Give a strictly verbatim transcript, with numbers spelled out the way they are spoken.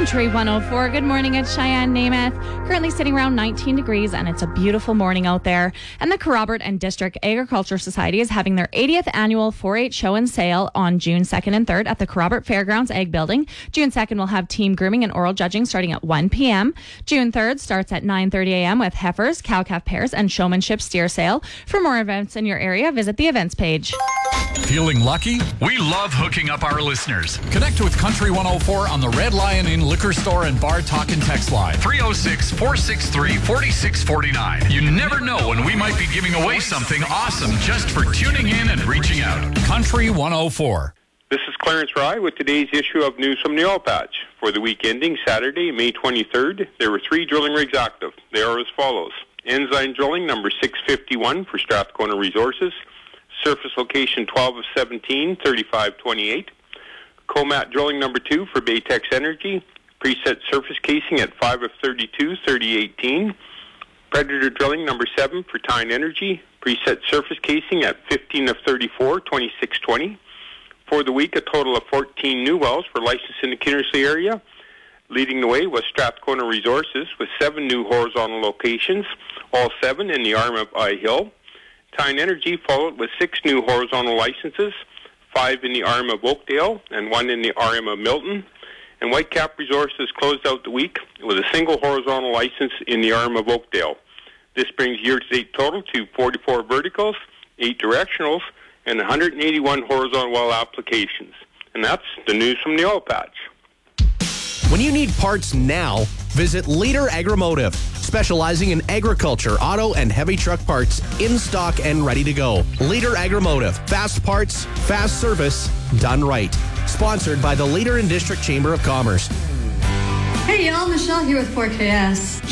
Country one oh four. Good morning, it's Cheyenne Namath. Currently sitting around nineteen degrees, and it's a beautiful morning out there. And the Kerrobert and District Agriculture Society is having their eightieth annual four H show and sale on June second and third at the Kerrobert Fairgrounds Ag Building. June second will have team grooming and oral judging starting at one p.m. June third starts at nine thirty a.m. with heifers, cow-calf pairs, and showmanship steer sale. For more events in your area, visit the events page. Feeling lucky? We love hooking up our listeners. Connect with Country one oh four on the Red Lion Inn Liquor Store and Bar Talk and Text Line. three oh six, four six three, four six four nine. You never know when we might be giving away something awesome just for tuning in and reaching out. Country one oh four. This is Clarence Rye with today's issue of News from the Oil Patch. For the week ending Saturday, May twenty-third, there were three drilling rigs active. They are as follows. Ensign Drilling number six fifty-one for Strathcona Resources. Surface location twelve of seventeen, thirty-five twenty-eight. Comat Drilling number two for Baytex Energy. Preset surface casing at five of thirty-two, thirty eighteen. Predator Drilling number seven for Tyne Energy. Preset surface casing at fifteen of thirty-four, twenty-six twenty. For the week, a total of fourteen new wells were licensed in the Kinnersley area. Leading the way was Strathcona Resources with seven new horizontal locations, all seven in the arm of I Hill. Tyne Energy followed with six new horizontal licenses, five in the arm of Oakdale and one in the arm of Milton. And Whitecap Resources closed out the week with a single horizontal license in the arm of Oakdale. This brings year-to-date total to forty-four verticals, eight directionals, and one hundred eighty-one horizontal well applications. And that's the news from the oil patch. When you need parts now, visit Leader Agromotive, specializing in agriculture, auto, and heavy truck parts, in stock and ready to go. Leader Agromotive, fast parts, fast service, done right. Sponsored by the Leader and District Chamber of Commerce. Hey y'all, Michelle here with four K S.